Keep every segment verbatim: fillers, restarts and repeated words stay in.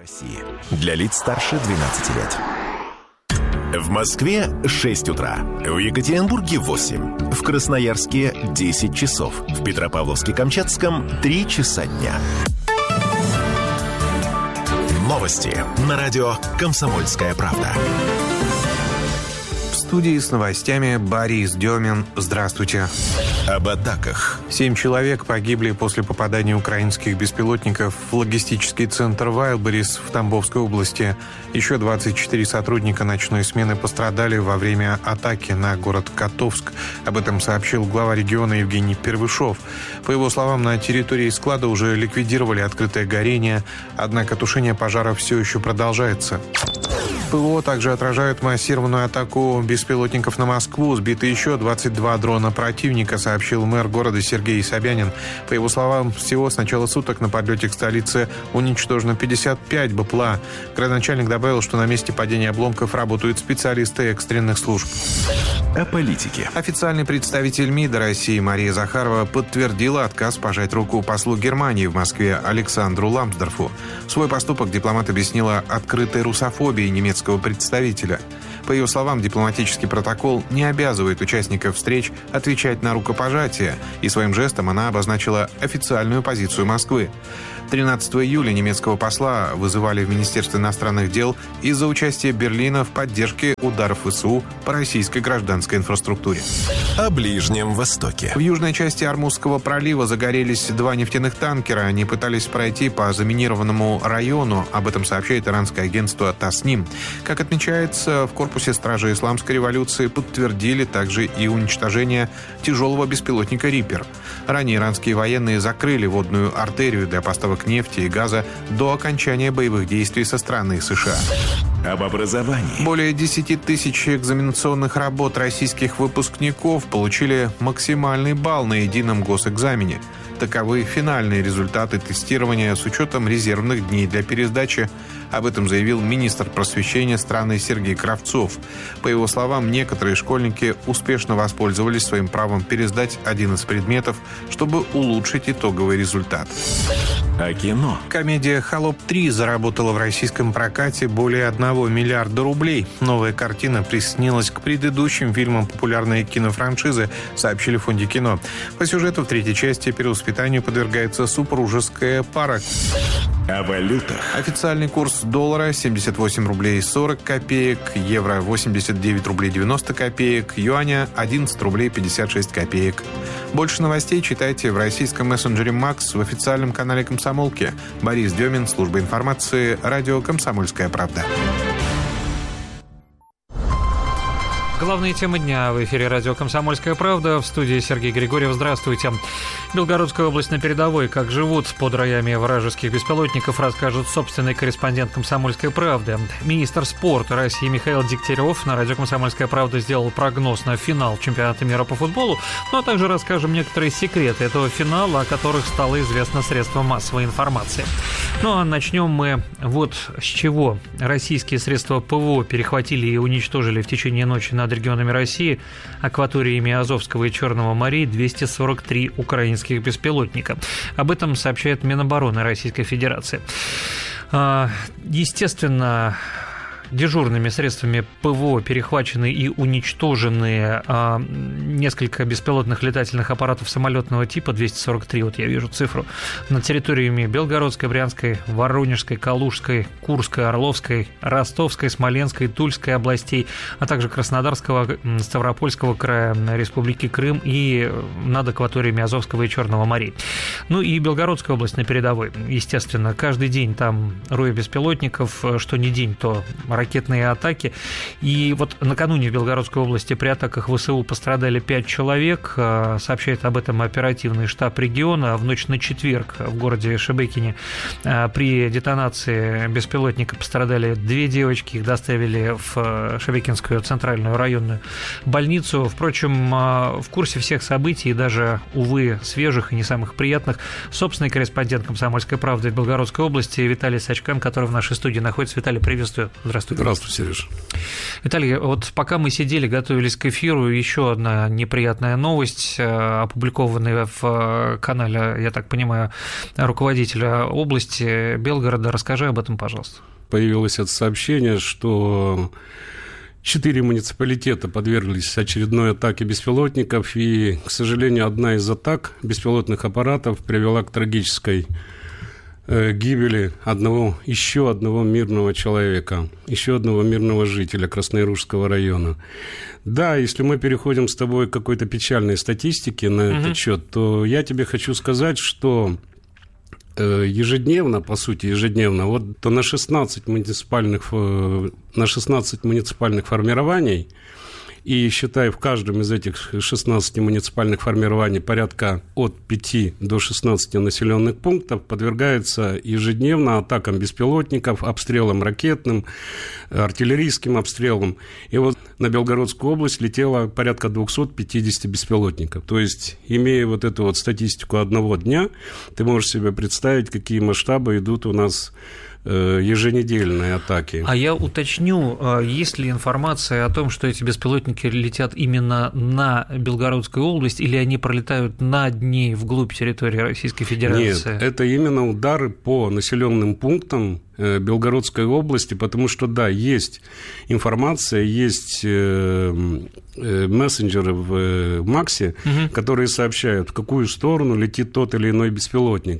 России. Для лиц старше двенадцати лет. В Москве шесть утра, в Екатеринбурге восемь, в Красноярске десять часов, в Петропавловске-Камчатском три часа дня. Новости на радио «Комсомольская правда». В студии с новостями Борис Демин. Здравствуйте. Об атаках. Семь человек погибли после попадания украинских беспилотников в логистический центр Вайлдберрис в Тамбовской области. Еще двадцать четыре сотрудника ночной смены пострадали во время атаки на город Котовск. Об этом сообщил глава региона Евгений Первышов. По его словам, на территории склада уже ликвидировали открытое горение, однако тушение пожара все еще продолжается. ПВО также отражают массированную атаку беспилотников на Москву. Сбиты еще двадцать два дрона противника, сообщил мэр города Сергей Собянин. По его словам, всего с начала суток на подлете к столице уничтожено пятьдесят пять БПЛА. Градоначальник добавил, что на месте падения обломков работают специалисты экстренных служб. О политике. Официальный представитель МИДа России Мария Захарова подтвердила отказ пожать руку послу Германии в Москве Александру Ламсдорфу. Свой поступок дипломат объяснила открытой русофобией немецкого представителя. По ее словам, дипломатический протокол не обязывает участников встреч отвечать на рукопожатие, и своим жестом она обозначила официальную позицию Москвы. тринадцатого июля немецкого посла вызывали в Министерство иностранных дел из-за участия Берлина в поддержке ударов ВСУ по российской гражданской инфраструктуре. О Ближнем Востоке. В южной части Ормузского пролива загорелись два нефтяных танкера. Они пытались пройти по заминированному району. Об этом сообщает иранское агентство Тасним. Как отмечается, в корпусе стражи исламской революции подтвердили также и уничтожение тяжелого беспилотника «Риппер». Ранее иранские военные закрыли водную артерию для поставок нефти и газа до окончания боевых действий со стороны США. Об образовании. Более десять тысяч экзаменационных работ российских выпускников получили максимальный балл на едином госэкзамене. Таковы финальные результаты тестирования с учетом резервных дней для пересдачи. Об этом заявил министр просвещения страны Сергей Кравцов. По его словам, некоторые школьники успешно воспользовались своим правом пересдать один из предметов, чтобы улучшить итоговый результат. О кино. Комедия «Холоп три» заработала в российском прокате более одного миллиарда рублей. Новая картина приснилась к предыдущим фильмам популярной кинофраншизы, сообщили в Фонде кино. По сюжету в третьей части перевоспитанию подвергается супружеская пара. О валютах. Официальный курс доллара семьдесят восемь рублей сорок копеек, евро восемьдесят девять рублей девяносто копеек, юаня одиннадцать рублей пятьдесят шесть копеек. Больше новостей читайте в российском мессенджере «Макс», в официальном канале «Комсомолки». Борис Демин, служба информации, радио «Комсомольская правда». Главные темы дня в эфире радио «Комсомольская правда». В студии Сергей Григорьев. Здравствуйте. Белгородская область на передовой. Как живут под роями вражеских беспилотников, расскажет собственный корреспондент «Комсомольской правды». Министр спорта России Михаил Дегтярев на радио «Комсомольская правда» сделал прогноз на финал чемпионата мира по футболу, ну а также расскажем некоторые секреты этого финала, о которых стало известно средствам массовой информации. Ну а начнем мы вот с чего. Российские средства ПВО перехватили и уничтожили в течение ночи над регионами России, акваториями Азовского и Черного морей двести сорок три украинских беспилотника. Об этом сообщает Минобороны Российской Федерации. Естественно, дежурными средствами ПВО перехвачены и уничтожены а, несколько беспилотных летательных аппаратов самолетного типа, двести сорок три, вот я вижу цифру, над территориями Белгородской, Брянской, Воронежской, Калужской, Курской, Орловской, Ростовской, Смоленской, Тульской областей, а также Краснодарского, Ставропольского края, Республики Крым и над акваториями Азовского и Черного морей. Ну и Белгородская область на передовой. Естественно, каждый день там рой беспилотников, что не день, то ракетные атаки. И вот накануне в Белгородской области при атаках ВСУ пострадали пять человек. Сообщает об этом оперативный штаб региона. В ночь на четверг в городе Шебекине при детонации беспилотника пострадали две девочки. Их доставили в Шебекинскую центральную районную больницу. Впрочем, в курсе всех событий, даже, увы, свежих и не самых приятных, собственный корреспондент «Комсомольской правды» в Белгородской области Виталий Сачкан, который в нашей студии находится. Виталий, приветствую. Здравствуйте. Здравствуй. Здравствуй, Сереж. Виталий, вот пока мы сидели, готовились к эфиру, еще одна неприятная новость, опубликованная в канале, я так понимаю, руководителя области Белгорода. Расскажи об этом, пожалуйста. Появилось это сообщение, что четыре муниципалитета подверглись очередной атаке беспилотников, и, к сожалению, одна из атак беспилотных аппаратов привела к трагической гибели одного, еще одного мирного человека, еще одного мирного жителя Краснояружского района. Да, если мы переходим с тобой к какой-то печальной статистике на mm-hmm. этот счет, то я тебе хочу сказать, что ежедневно, по сути, ежедневно, вот то на шестнадцать муниципальных, на шестнадцать муниципальных формирований, и, считай, в каждом из этих шестнадцати муниципальных формирований порядка от пяти до шестнадцати населенных пунктов подвергаются ежедневно атакам беспилотников, обстрелам ракетным, артиллерийским обстрелам. И вот на Белгородскую область летело порядка двести пятьдесят беспилотников. То есть, имея вот эту вот статистику одного дня, ты можешь себе представить, какие масштабы идут у нас еженедельные атаки. А я уточню, есть ли информация о том, что эти беспилотники летят именно на Белгородскую область, или они пролетают над ней вглубь территории Российской Федерации? Нет, это именно удары по населенным пунктам Белгородской области, потому что, да, есть информация, есть мессенджеры в МАКСе, угу. которые сообщают, в какую сторону летит тот или иной беспилотник.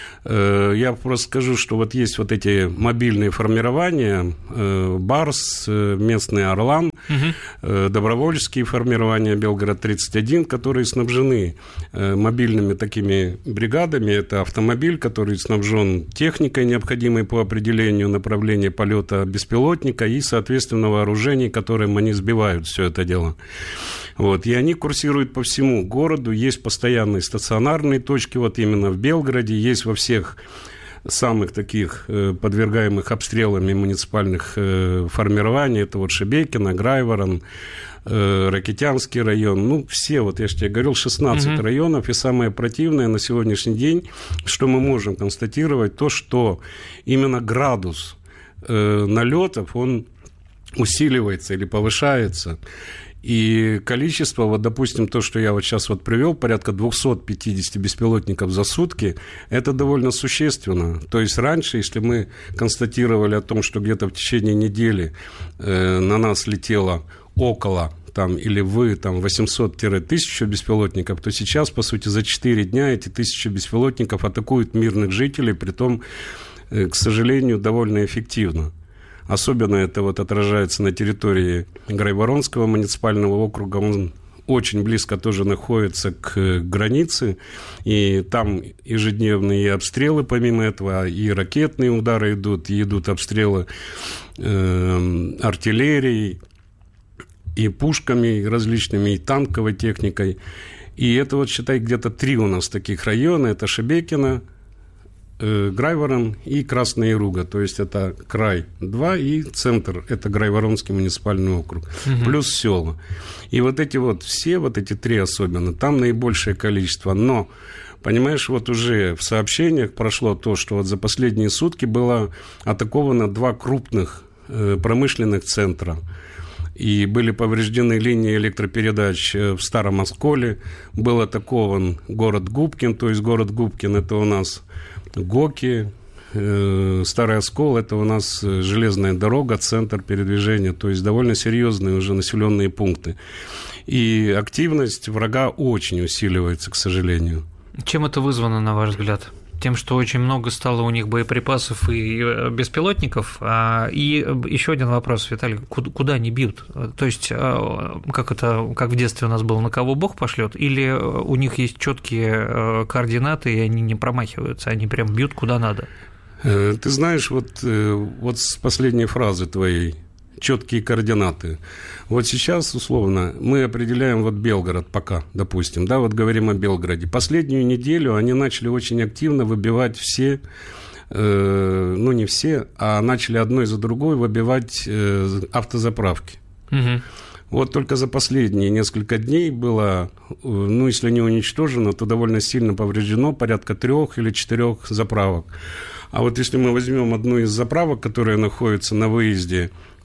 Я просто скажу, что вот есть вот эти мобильные формирования, БАРС, местный Орлан, угу. добровольческие формирования Белгород-тридцать один, которые снабжены мобильными такими бригадами. Это автомобиль, который снабжен техникой, необходимой по определению направления полета беспилотника, и, соответственно, вооружений, которым они сбивают все это дело. Вот. И они курсируют по всему городу, есть постоянные стационарные точки, вот именно в Белгороде, есть во всех самых таких э, подвергаемых обстрелами муниципальных э, формирований, это вот Шебекино, Грайворон, э, Ракитянский район, ну, все, вот я же тебе говорил, шестнадцать mm-hmm. районов, и самое противное на сегодняшний день, что мы можем констатировать, то, что именно градус э, налетов, он усиливается или повышается. И количество, вот, допустим, то, что я вот сейчас вот привел, порядка двести пятьдесят беспилотников за сутки, это довольно существенно. То есть раньше, если мы констатировали о том, что где-то в течение недели э, на нас летело около там, или вы там восемьсот - тысяча беспилотников, то сейчас, по сути, за четыре дня эти тысячи беспилотников атакуют мирных жителей, притом, э, к сожалению, довольно эффективно. Особенно это вот отражается на территории Грайворонского муниципального округа. Он очень близко тоже находится к границе, и там ежедневные обстрелы, помимо этого, и ракетные удары идут, и идут обстрелы э, артиллерией, и пушками, и различными, и танковой техникой. И это вот, считай, где-то три у нас таких района. Это Шебекино, Грайворон и Красная Яруга, то есть это край два и центр, это Грайворонский муниципальный округ, угу. плюс села. И вот эти вот все, вот эти три особенно, там наибольшее количество, но, понимаешь, вот уже в сообщениях прошло то, что вот за последние сутки было атаковано два крупных э, промышленных центра, и были повреждены линии электропередач в Старом Осколе, был атакован город Губкин, то есть город Губкин это у нас Гоки, э, Старый Оскол, это у нас железная дорога, центр передвижения, то есть довольно серьезные уже населенные пункты. И активность врага очень усиливается, к сожалению. Чем это вызвано, на ваш взгляд? Тем, что очень много стало у них боеприпасов и беспилотников. И еще один вопрос, Виталий, куда они бьют? То есть, как это, как в детстве у нас было, на кого Бог пошлет, или у них есть четкие координаты, и они не промахиваются, они прям бьют куда надо? Ты знаешь, вот, вот с последней фразы твоей, четкие координаты. Вот сейчас, условно, мы определяем вот Белгород пока, допустим, да, вот говорим о Белгороде. Последнюю неделю они начали очень активно выбивать все, э, ну, не все, а начали одной за другой выбивать э, автозаправки. Угу. Вот только за последние несколько дней было, ну, если не уничтожено, то довольно сильно повреждено порядка трех или четырех заправок. А вот если мы возьмем одну из заправок, которая находится на выезде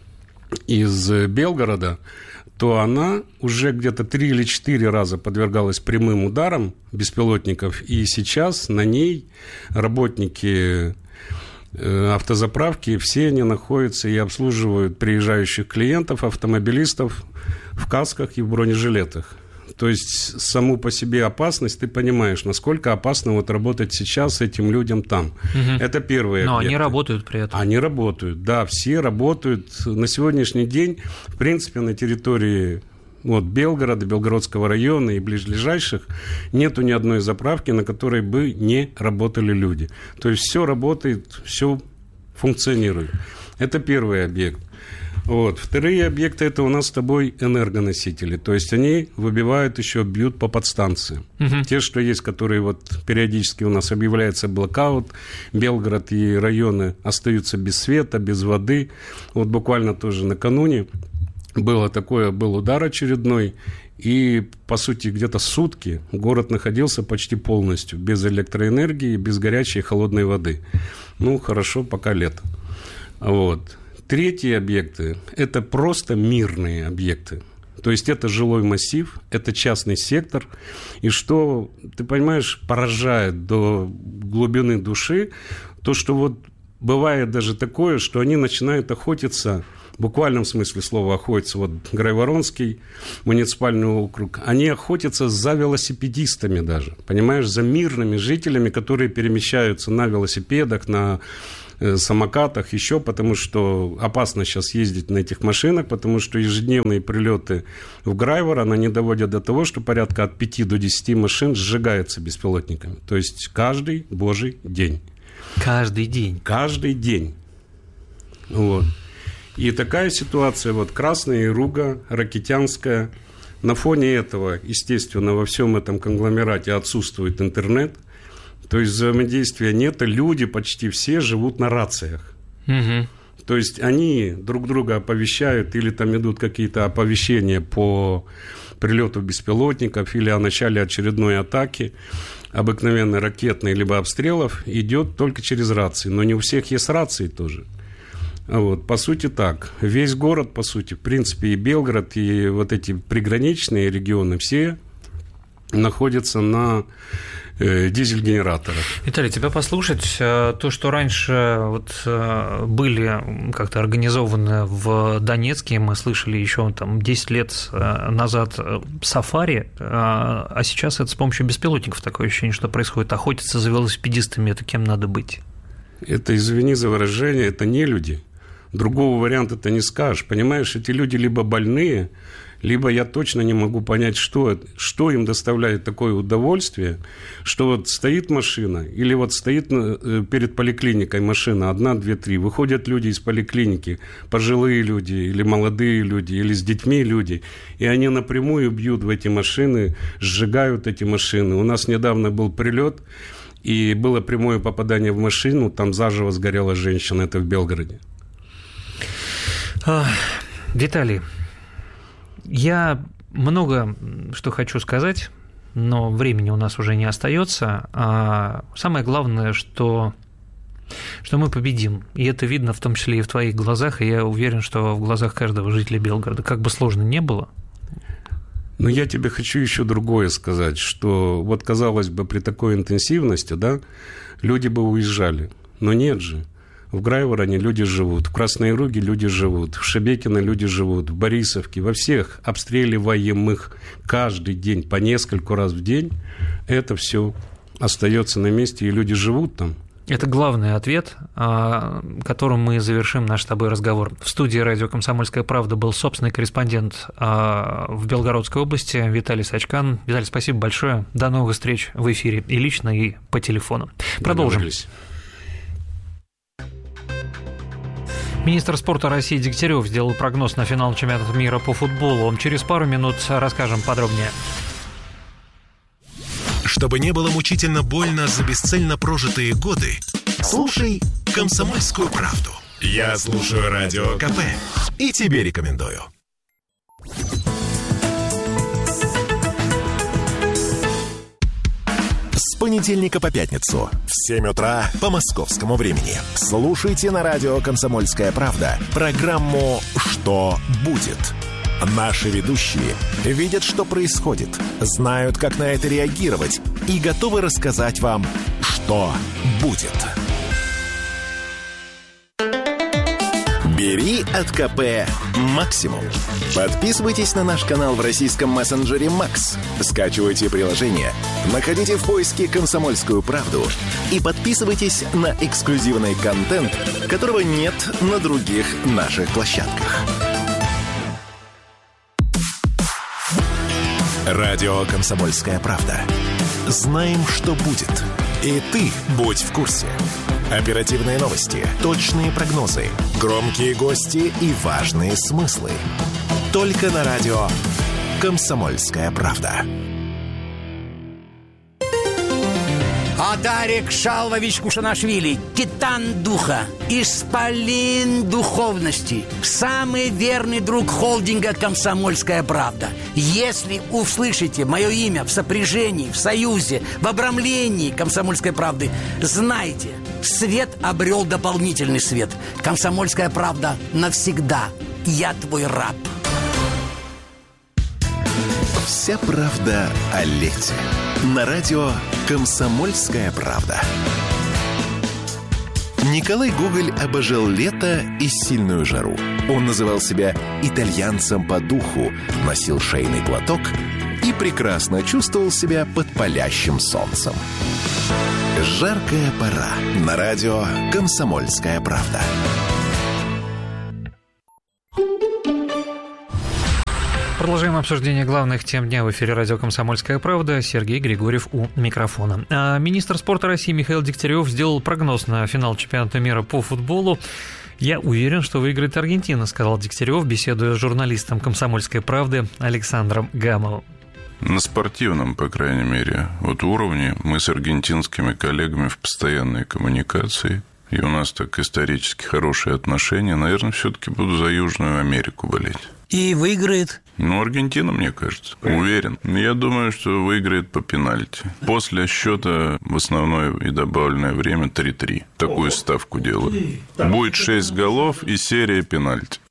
из Белгорода, то она уже где-то три или четыре раза подвергалась прямым ударам беспилотников, и сейчас на ней работники автозаправки, все они находятся и обслуживают приезжающих клиентов, автомобилистов в касках и в бронежилетах. То есть саму по себе опасность, ты понимаешь, насколько опасно вот работать сейчас этим людям там. Угу. Это первое. Но объекты. Они работают при этом. Они работают, да, все работают. На сегодняшний день, в принципе, на территории вот, Белгорода, Белгородского района и ближайших нету ни одной заправки, на которой бы не работали люди. То есть все работает, все функционирует. Это первый объект. Вот. Вторые объекты – это у нас с тобой энергоносители. То есть они выбивают еще, бьют по подстанциям. Угу. Те, что есть, которые вот периодически у нас объявляется блокаут, Белгород и районы остаются без света, без воды. Вот буквально тоже накануне было такое, был удар очередной, и, по сути, где-то сутки город находился почти полностью без электроэнергии, без горячей и холодной воды. Ну, хорошо, пока лето. Вот. Третьи объекты – это просто мирные объекты. То есть это жилой массив, это частный сектор. И что, ты понимаешь, поражает до глубины души, то, что вот бывает даже такое, что они начинают охотиться, в буквальном смысле слова охотиться, вот Грайворонский муниципальный округ, они охотятся за велосипедистами даже, понимаешь, за мирными жителями, которые перемещаются на велосипедах, на самокатах, еще, потому что опасно сейчас ездить на этих машинах, потому что ежедневные прилеты в Грайвор, они доводят до того, что порядка от пяти до десяти машин сжигаются беспилотниками. То есть каждый божий день. Каждый день? Каждый день. Вот. И такая ситуация, вот Красная Руга, Ракитянская. На фоне этого, естественно, во всем этом конгломерате отсутствует интернет. То есть взаимодействия нет, и люди почти все живут на рациях. Угу. То есть они друг друга оповещают, или там идут какие-то оповещения по прилету беспилотников, или о начале очередной атаки, обыкновенной ракетной, либо обстрелов, идет только через рации. Но не у всех есть рации тоже. Вот, по сути так. Весь город, по сути, в принципе, и Белгород, и вот эти приграничные регионы, все находятся на дизель-генераторах. Виталий, тебя послушать, то, что раньше вот были как-то организованы в Донецке, мы слышали еще там десять лет назад сафари, а сейчас это с помощью беспилотников такое ощущение, что происходит. Охотиться за велосипедистами, это кем надо быть? Это, извини за выражение, это не люди. Другого варианта ты не скажешь. Понимаешь, эти люди либо больные, либо я точно не могу понять, что, что им доставляет такое удовольствие, что вот стоит машина, или вот стоит перед поликлиникой машина, одна, две, три, выходят люди из поликлиники, пожилые люди, или молодые люди, или с детьми люди, и они напрямую бьют в эти машины, сжигают эти машины. У нас недавно был прилет, и было прямое попадание в машину, там заживо сгорела женщина, это в Белгороде. Виталий, я много что хочу сказать, но времени у нас уже не остается. А самое главное, что, что мы победим. И это видно в том числе и в твоих глазах, и я уверен, что в глазах каждого жителя Белгорода. Как бы сложно ни было. Но я тебе хочу еще другое сказать, что вот, казалось бы, при такой интенсивности, да, люди бы уезжали, но нет же. В Грайвороне люди живут, в Красной Руге люди живут, в Шебекино люди живут, в Борисовке, во всех обстреливаемых каждый день, по нескольку раз в день, это все остается на месте, и люди живут там. Это главный ответ, которым мы завершим наш с тобой разговор. В студии радио «Комсомольская правда» был собственный корреспондент в Белгородской области Виталий Сачкан. Виталий, спасибо большое. До новых встреч в эфире и лично, и по телефону. Продолжим. Министр спорта России Дегтярев сделал прогноз на финал чемпионата мира по футболу. Через пару минут расскажем подробнее. Чтобы не было мучительно больно за бесцельно прожитые годы, слушай «Комсомольскую правду». Я слушаю Радио КП и тебе рекомендую. Вспомни понедельника по пятницу в семь утра по московскому времени. Слушайте на радио «Комсомольская правда» программу «Что будет?». Наши ведущие видят, что происходит, знают, как на это реагировать и готовы рассказать вам, что будет. Бери от КП максимум. Подписывайтесь на наш канал в российском мессенджере Макс. Скачивайте приложение, находите в поиске «Комсомольскую правду» и подписывайтесь на эксклюзивный контент, которого нет на других наших площадках. Радио «Комсомольская правда». Знаем, что будет. И ты будь в курсе. Оперативные новости, точные прогнозы, громкие гости и важные смыслы. Только на радио «Комсомольская правда». Адарик Шалвович Кушанашвили, титан духа, исполин духовности, самый верный друг холдинга «Комсомольская правда». Если услышите мое имя в сопряжении, в союзе, в обрамлении «Комсомольской правды», знайте, свет обрел дополнительный свет. «Комсомольская правда» навсегда. Я твой раб. Вся правда о лете. На радио «Комсомольская правда». Николай Гоголь обожал лето и сильную жару. Он называл себя итальянцем по духу, носил шейный платок и прекрасно чувствовал себя под палящим солнцем. Жаркая пора. На радио «Комсомольская правда». Продолжаем обсуждение главных тем дня в эфире радио «Комсомольская правда». Сергей Григорьев у микрофона. А министр спорта России Михаил Дегтярев сделал прогноз на финал чемпионата мира по футболу. «Я уверен, что выиграет Аргентина», — сказал Дегтярев, беседуя с журналистом «Комсомольской правды» Александром Гамовым. На спортивном, по крайней мере, вот уровне мы с аргентинскими коллегами в постоянной коммуникации, и у нас так исторически хорошие отношения. Наверное, все-таки буду за Южную Америку болеть. И выиграет? Ну, Аргентина, мне кажется. Уверен. Я думаю, что выиграет по пенальти. После счета в основное и добавленное время три-три. Такую ставку делаю. Будет шесть голов и серия пенальти.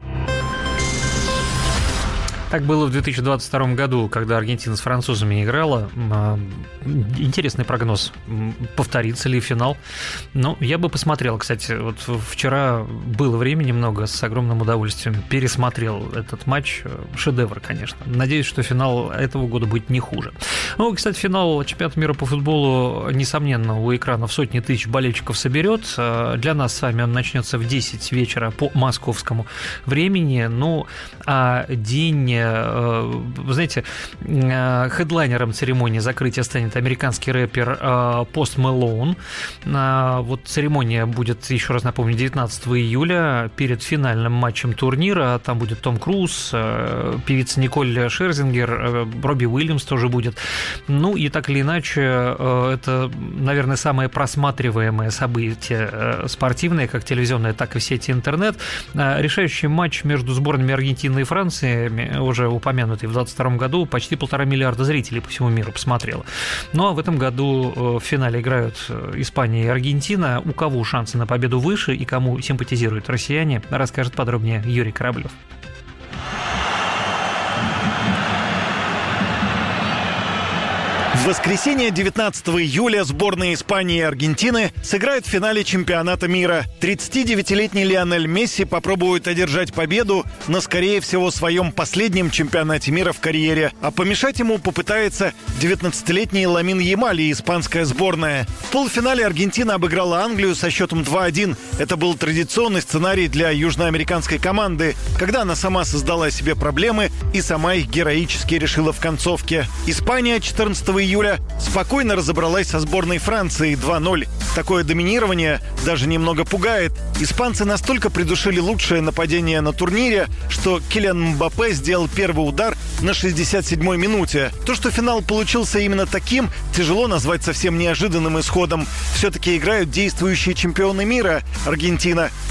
Так было в две тысячи двадцать втором году, когда Аргентина с французами играла. Интересный прогноз. Повторится ли финал? Ну, я бы посмотрел, кстати. Вот вчера было времени много, с огромным удовольствием пересмотрел этот матч. Шедевр, конечно. Надеюсь, что финал этого года будет не хуже. Ну, кстати, финал чемпионата мира по футболу, несомненно, у экранов сотни тысяч болельщиков соберет. Для нас с вами он начнется в десять вечера по московскому времени. Ну, а день... Вы знаете, хедлайнером церемонии закрытия станет американский рэпер Пост Мэлоун. Вот церемония будет, еще раз напомню, девятнадцатого июля перед финальным матчем турнира. Там будет Том Круз, певица Николь Шерзингер, Робби Уильямс тоже будет. Ну и так или иначе, это, наверное, самое просматриваемое событие спортивное, как телевизионное, так и в сети интернет. Решающий матч между сборными Аргентины и Франции, уже упомянутый в двадцать втором году, почти полтора миллиарда зрителей по всему миру посмотрело. Ну а в этом году в финале играют Испания и Аргентина. У кого шансы на победу выше и кому симпатизируют россияне, расскажет подробнее Юрий Кораблев. В воскресенье девятнадцатого июля сборные Испании и Аргентины сыграют в финале чемпионата мира. тридцатидевятилетний Лионель Месси попробует одержать победу на, скорее всего, своем последнем чемпионате мира в карьере. А помешать ему попытается девятнадцатилетний Ламин Ямаль и испанская сборная. В полуфинале Аргентина обыграла Англию со счетом два-один. Это был традиционный сценарий для южноамериканской команды, когда она сама создала себе проблемы и сама их героически решила в концовке. Испания четырнадцатого июля спокойно разобралась со сборной Франции два-ноль. Такое доминирование даже немного пугает. Испанцы настолько придушили лучшее нападение на турнире, что Килиан Мбаппе сделал первый удар на шестьдесят седьмой минуте. То, что финал получился именно таким, тяжело назвать совсем неожиданным исходом. Все-таки играют действующие чемпионы мира – Аргентина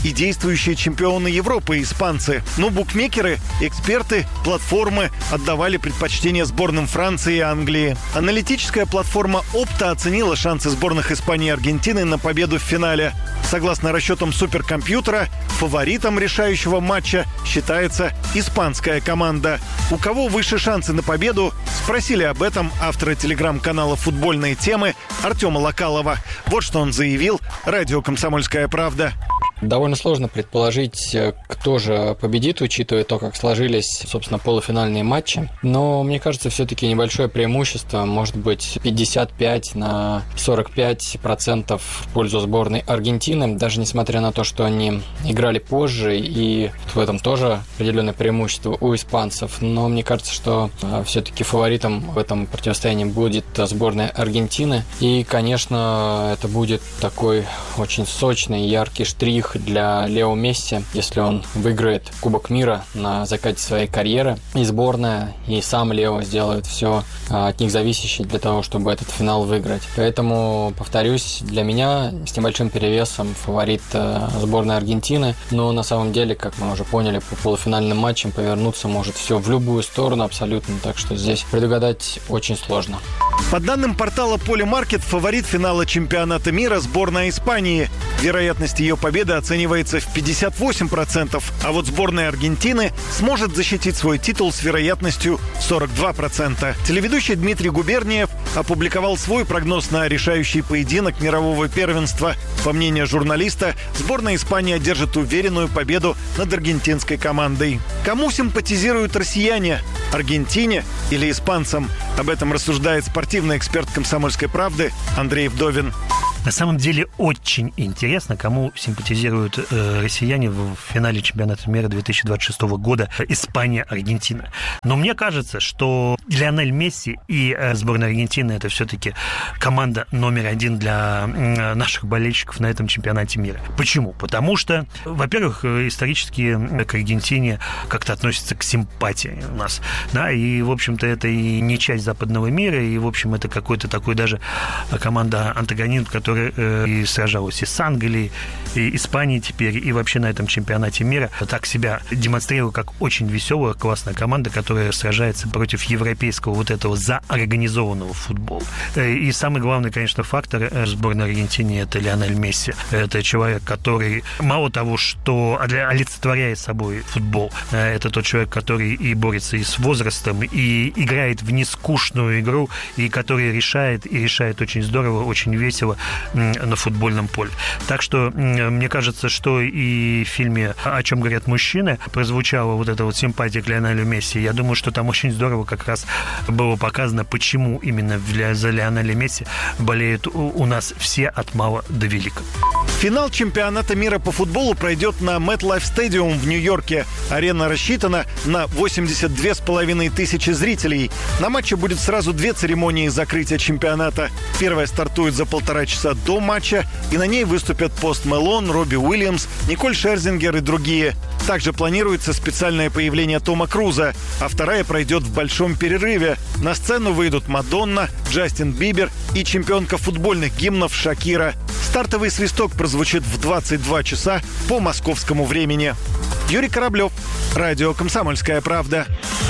и действующие чемпионы Европы испанцы. Но букмекеры, эксперты, платформы отдавали предпочтение сборным Франции и Англии. Аналитическая платформа Opta оценила шансы сборных Испании и Аргентины на победу в финале. Согласно расчетам суперкомпьютера, фаворитом решающего матча считается испанская команда. У кого выше шансы на победу? Спросили об этом автора телеграм-канала «Футбольные темы» Артема Локалова. Вот что он заявил радио «Комсомольская правда». Довольно сложно предположить, кто же победит, учитывая то, как сложились, собственно, полуфинальные матчи. Но мне кажется, все-таки небольшое преимущество, может быть, пятьдесят пять на сорок пять процентов в пользу сборной Аргентины, даже несмотря на то, что они играли позже, и в этом тоже определенное преимущество у испанцев. Но мне кажется, что все-таки фаворитом в этом противостоянии будет сборная Аргентины. И, конечно, это будет такой очень сочный, яркий штрих для Лео Месси, если он выиграет Кубок мира на закате своей карьеры. И сборная, и сам Лео сделают все от них зависящее для того, чтобы этот финал выиграть. Поэтому, повторюсь, для меня с небольшим перевесом фаворит сборной Аргентины. Но на самом деле, как мы уже поняли, по полуфинальным матчам повернуться может все в любую сторону абсолютно. Так что здесь предугадать очень сложно. По данным портала Polymarket, фаворит финала чемпионата мира сборная Испании. Вероятность ее победы оценивается в пятьдесят восемь процентов, а вот сборная Аргентины сможет защитить свой титул с вероятностью сорок два процента. Телеведущий Дмитрий Губерниев опубликовал свой прогноз на решающий поединок мирового первенства. По мнению журналиста, сборная Испании одержит уверенную победу над аргентинской командой. Кому симпатизируют россияне? Аргентине или испанцам? Об этом рассуждает спортивный эксперт «Комсомольской правды» Андрей Вдовин. На самом деле очень интересно, кому симпатизируют э, россияне в финале чемпионата мира две тысячи двадцать шестого года Испания-Аргентина. Но мне кажется, что Лионель Месси и э, сборная Аргентины — это все-таки команда номер один для э, наших болельщиков на этом чемпионате мира. Почему? Потому что, во-первых, исторически к Аргентине как-то относятся к симпатии у нас, да, и, в общем-то, это и не часть западного мира, и, в общем, это какой-то такой даже команда-антагонист, которая и сражалась и с Англией, и Испанией теперь, и вообще на этом чемпионате мира так себя демонстрировала как очень веселая, классная команда, которая сражается против европейского вот этого заорганизованного футбола. И самый главный, конечно, фактор сборной Аргентины — это Лионель Месси. Это человек, который мало того, что олицетворяет собой футбол, это тот человек, который и борется и с возрастом, и играет в нескучную игру, и который решает, и решает очень здорово, очень весело на футбольном поле. Так что мне кажется, что и в фильме «О чем говорят мужчины» прозвучала вот эта вот симпатия к Лионелю Месси. Я думаю, что там очень здорово как раз было показано, почему именно за Лионеля Месси болеют у нас все от мала до велика. Финал чемпионата мира по футболу пройдет на MetLife Stadium в Нью-Йорке. Арена рассчитана на восемьдесят две с половиной тысячи зрителей. На матче будет сразу две церемонии закрытия чемпионата. Первая стартует за полтора часа до матча, и на ней выступят Пост Мэлон, Робби Уильямс, Николь Шерзингер и другие. Также планируется специальное появление Тома Круза, а вторая пройдет в большом перерыве. На сцену выйдут Мадонна, Джастин Бибер и чемпионка футбольных гимнов Шакира. Стартовый свисток прозвучит в двадцать два часа по московскому времени. Юрий Кораблев, радио «Комсомольская правда».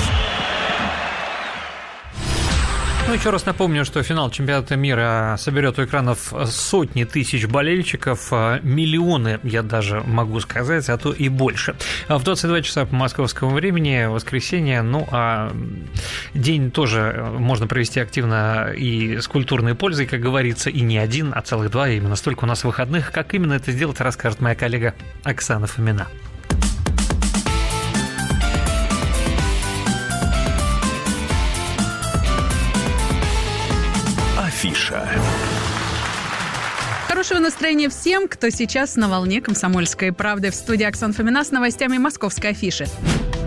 Ну, еще раз напомню, что финал чемпионата мира соберет у экранов сотни тысяч болельщиков, миллионы, я даже могу сказать, а то и больше. В двадцать два часа по московскому времени, воскресенье, ну, а день тоже можно провести активно и с культурной пользой, как говорится, и не один, а целых два, именно столько у нас выходных. Как именно это сделать, расскажет моя коллега Оксана Фомина. Афиша. Хорошего настроения всем, кто сейчас на волне «Комсомольской правды». В студии Оксана Фомина с новостями московской афиши.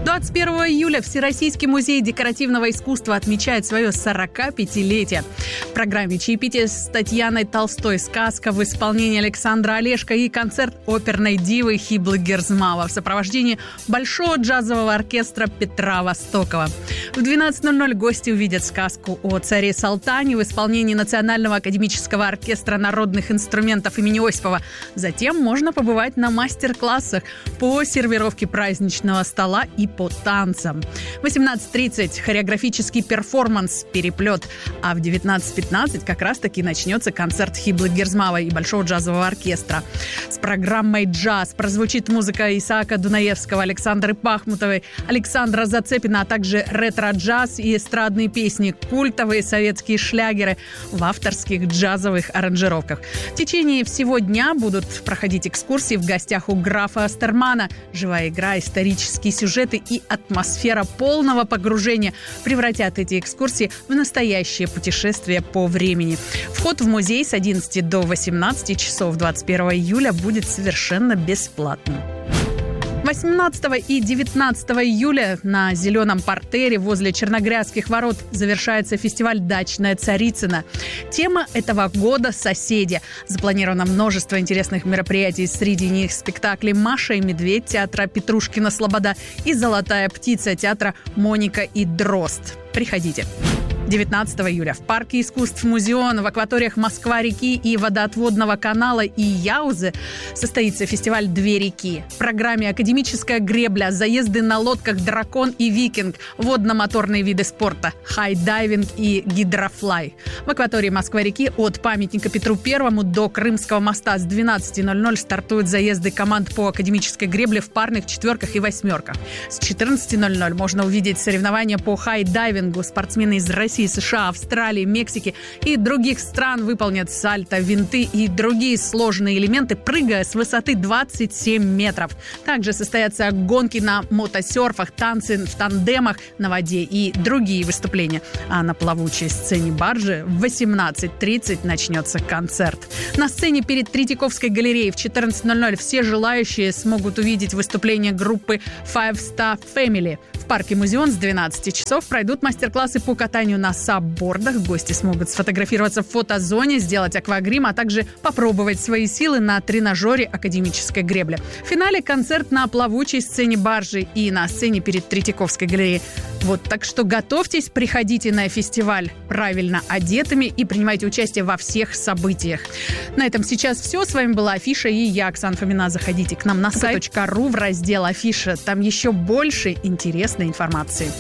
двадцать первого июля Всероссийский музей декоративного искусства отмечает свое сорокапятилетие. В программе чаепитие с Татьяной Толстой, сказка в исполнении Александра Олешко и концерт оперной дивы Хиблы Герзмава в сопровождении Большого джазового оркестра Петра Востокова. В двенадцать ноль ноль гости увидят сказку о царе Салтане в исполнении Национального академического оркестра народных инструментов имени Осипова. Затем можно побывать на мастер-классах по сервировке праздничного стола и по танцам. В восемнадцать тридцать хореографический перформанс «Переплет», а в девятнадцать пятнадцать как раз-таки начнется концерт Хиблы Герзмава и Большого джазового оркестра. С программой «Джаз» прозвучит музыка Исаака Дунаевского, Александры Пахмутовой, Александра Зацепина, а также ретро-джаз и эстрадные песни, культовые советские шлягеры в авторских джазовых аранжировках. В течение всего дня будут проходить экскурсии в гостях у графа Астермана. Живая игра, исторические сюжеты и атмосфера полного погружения превратят эти экскурсии в настоящее путешествие по времени. Вход в музей с одиннадцати до восемнадцати часов двадцать первого июля будет совершенно бесплатным. восемнадцатого и девятнадцатого июля на Зеленом партере возле Черногрядских ворот завершается фестиваль «Дачная Царицына». Тема этого года – «Соседи». Запланировано множество интересных мероприятий. Среди них спектакли «Маша и медведь» театра Петрушкина «Слобода» и «Золотая птица» театра «Моника и Дрозд». Приходите. девятнадцатого июля в парке искусств «Музеон» в акваториях Москва-реки и водоотводного канала и Яузы состоится фестиваль «Две реки». В программе академическая гребля, заезды на лодках «Дракон» и «Викинг», водно-моторные виды спорта, хайдайвинг и гидрофлай. В акватории Москва-реки от памятника Петру Первому до Крымского моста с двенадцати ноль ноль стартуют заезды команд по академической гребле в парных, четверках и восьмерках. С четырнадцати ноль ноль можно увидеть соревнования по хайдайвингу. Спортсмены из России, США, Австралии, Мексики и других стран выполнят сальто, винты и другие сложные элементы, прыгая с высоты двадцать семь метров. Также состоятся гонки на мотосерфах, танцы в тандемах на воде и другие выступления. А на плавучей сцене баржи в восемнадцать тридцать начнется концерт. На сцене перед Третьяковской галереей в четырнадцать ноль ноль все желающие смогут увидеть выступление группы Five Star Family. В парке «Музеон» с двенадцати часов пройдут мастер-классы по катанию на саббордах. Гости смогут сфотографироваться в фотозоне, сделать аквагрим, а также попробовать свои силы на тренажере академической гребли. В финале концерт на плавучей сцене баржи и на сцене перед Третьяковской галереей. Вот, так что готовьтесь, приходите на фестиваль правильно одетыми и принимайте участие во всех событиях. На этом сейчас все. С вами была Афиша и я, Оксана Фомина. Заходите к нам на сайт точка ру в раздел «Афиша». Там еще больше интересной информации.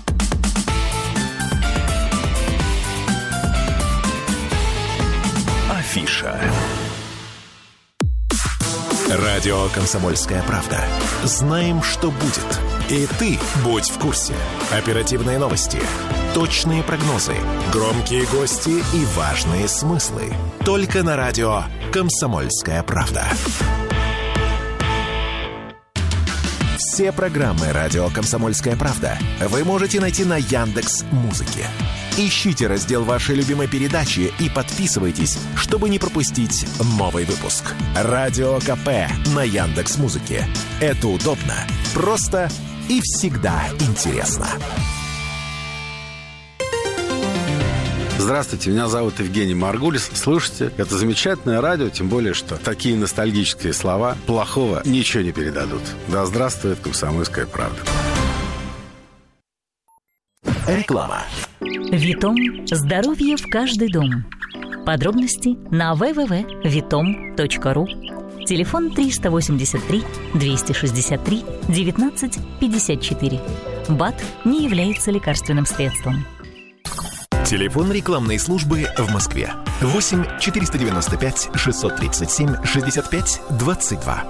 Афиша. Радио «Комсомольская правда». Знаем, что будет. И ты будь в курсе. Оперативные новости, точные прогнозы, громкие гости и важные смыслы. Только на радио «Комсомольская правда». Все программы радио «Комсомольская правда» вы можете найти на Яндекс.Музыке. Ищите раздел вашей любимой передачи и подписывайтесь, чтобы не пропустить новый выпуск. Радио КП на Яндекс.Музыке. Это удобно, просто и всегда интересно. Здравствуйте, меня зовут Евгений Маргулис. Слушайте, это замечательное радио, тем более, что такие ностальгические слова плохого ничего не передадут. Да здравствует «Комсомольская правда». Реклама. Витом. Здоровье в каждый дом. Подробности на дабл ю дабл ю дабл ю точка витом точка ру. Телефон триста восемьдесят три двести шестьдесят три девятнадцать пятьдесят четыре. БАД не является лекарственным средством. Телефон рекламной службы в Москве. восемь четыреста девяносто пять шестьсот тридцать семь шестьдесят пять двадцать два.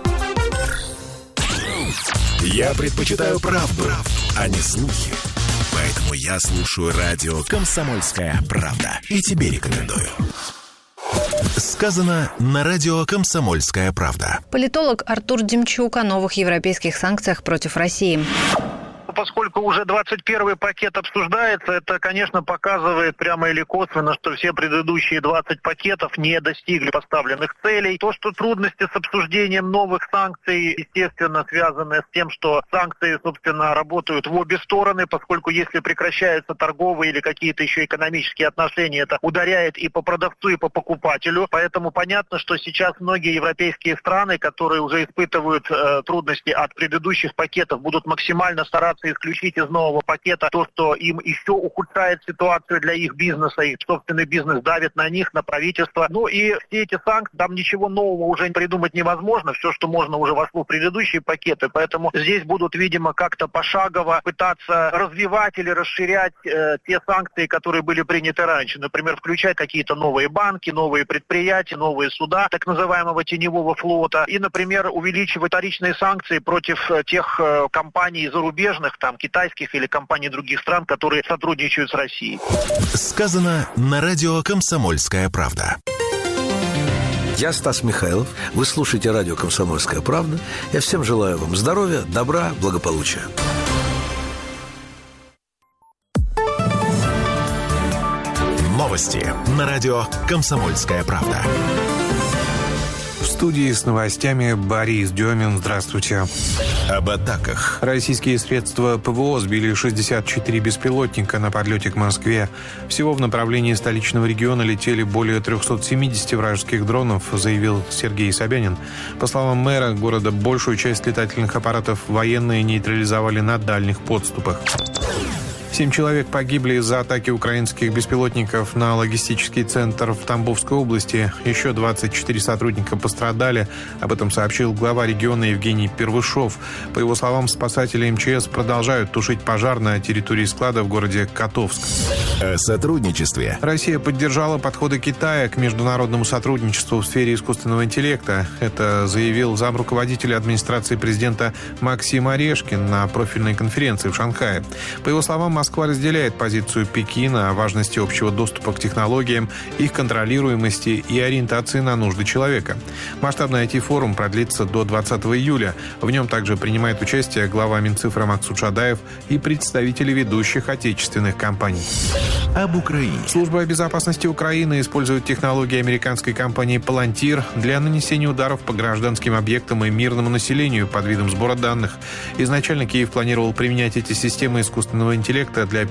Я предпочитаю правду, а не слухи. Поэтому я слушаю радио «Комсомольская правда». И тебе рекомендую. Сказано на радио «Комсомольская правда». Политолог Артур Демчук о новых европейских санкциях против России. Поскольку уже двадцать первый пакет обсуждается, это, конечно, показывает прямо или косвенно, что все предыдущие двадцать пакетов не достигли поставленных целей. То, что трудности с обсуждением новых санкций, естественно, связаны с тем, что санкции, собственно, работают в обе стороны, поскольку если прекращаются торговые или какие-то еще экономические отношения, это ударяет и по продавцу, и по покупателю. Поэтому понятно, что сейчас многие европейские страны, которые уже испытывают э, трудности от предыдущих пакетов, будут максимально стараться исключить из нового пакета то, что им еще ухудшает ситуацию для их бизнеса, их собственный бизнес давит на них, на правительство. Ну и все эти санкции, там ничего нового уже придумать невозможно, все, что можно, уже вошло в предыдущие пакеты, поэтому здесь будут, видимо, как-то пошагово пытаться развивать или расширять э, те санкции, которые были приняты раньше. Например, включать какие-то новые банки, новые предприятия, новые суда так называемого теневого флота и, например, увеличивать вторичные санкции против э, тех э, компаний зарубежных, там, китайских или компаний других стран, которые сотрудничают с Россией. Сказано на радио «Комсомольская правда». Я Стас Михайлов. Вы слушаете радио «Комсомольская правда». Я всем желаю вам здоровья, добра, благополучия. Новости на радио «Комсомольская правда». В студии с новостями Борис Демин. Здравствуйте. Об атаках. Российские средства ПВО сбили шестьдесят четыре беспилотника на подлете к Москве. Всего в направлении столичного региона летели более триста семьдесят вражеских дронов, заявил Сергей Собянин. По словам мэра города, большую часть летательных аппаратов военные нейтрализовали на дальних подступах. Семь человек погибли из-за атаки украинских беспилотников на логистический центр в Тамбовской области. Еще двадцать четыре сотрудника пострадали. Об этом сообщил глава региона Евгений Первышов. По его словам, спасатели эм че эс продолжают тушить пожар на территории склада в городе Котовск. О сотрудничестве. Россия поддержала подходы Китая к международному сотрудничеству в сфере искусственного интеллекта. Это заявил замруководителя администрации президента Максим Орешкин на профильной конференции в Шанхае. По его словам, Москва разделяет позицию Пекина о важности общего доступа к технологиям, их контролируемости и ориентации на нужды человека. Масштабный ай ти-форум продлится до двадцатого июля. В нем также принимает участие глава Минцифры Максут Шадаев и представители ведущих отечественных компаний. Об Украине. Служба безопасности Украины использует технологии американской компании «Палантир» для нанесения ударов по гражданским объектам и мирному населению под видом сбора данных. Изначально Киев планировал применять эти системы искусственного интеллекта для